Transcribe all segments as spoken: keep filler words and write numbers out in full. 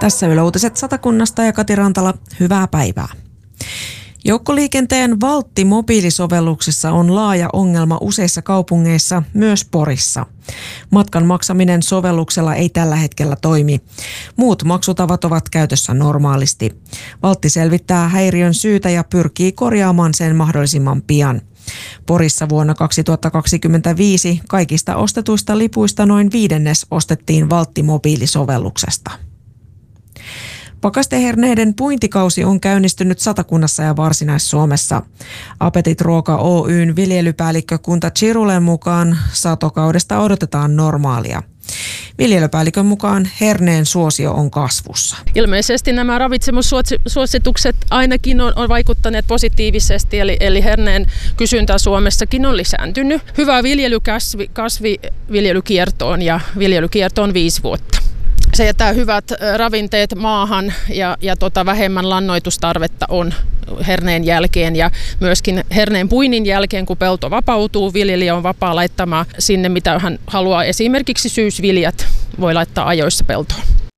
Tässä Yle Uutiset Satakunnasta ja Kati Rantala. Hyvää päivää. Joukkoliikenteen Valtti-mobiilisovelluksessa on laaja ongelma useissa kaupungeissa, myös Porissa. Matkan maksaminen sovelluksella ei tällä hetkellä toimi. Muut maksutavat ovat käytössä normaalisti. Valtti selvittää häiriön syytä ja pyrkii korjaamaan sen mahdollisimman pian. Porissa vuonna kaksituhattakaksikymmentäviisi kaikista ostetuista lipuista noin viidennes ostettiin Valtti-mobiilisovelluksesta. Pakasteherneiden puintikausi on käynnistynyt Satakunnassa ja Varsinais-Suomessa. Apetit Ruoka Oy:n viljelypäällikkö Kunta Chirulen mukaan satokaudesta odotetaan normaalia. Viljelypäällikön mukaan herneen suosio on kasvussa. Ilmeisesti nämä ravitsemussuositukset ainakin on, on vaikuttaneet positiivisesti, eli, eli herneen kysyntä Suomessakin on lisääntynyt. Hyvä viljelykasvi, kasviviljelykiertoon ja viljelykiertoon viisi vuotta. Se jättää hyvät ravinteet maahan ja, ja tota vähemmän lannoitustarvetta on herneen jälkeen ja myöskin herneen puinnin jälkeen, kun pelto vapautuu, viljelijä on vapaa laittamaan sinne, mitä hän haluaa. Esimerkiksi syysviljat voi laittaa ajoissa peltoon.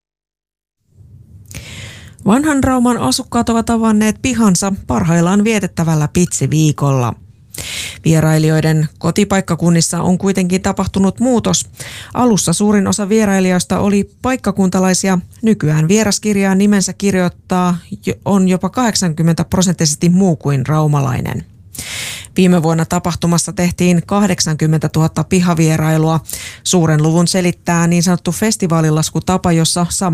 Vanhan Rauman asukkaat ovat avanneet pihansa parhaillaan vietettävällä pitsiviikolla. Vierailijoiden kotipaikkakunnissa on kuitenkin tapahtunut muutos. Alussa suurin osa vierailijoista oli paikkakuntalaisia. Nykyään vieraskirjaan nimensä kirjoittaa on jopa kahdeksankymmentä prosenttisesti muu kuin raumalainen. Viime vuonna tapahtumassa tehtiin kahdeksankymmentätuhatta pihavierailua. Suuren luvun selittää niin sanottu festivaalilaskutapa, jossa sama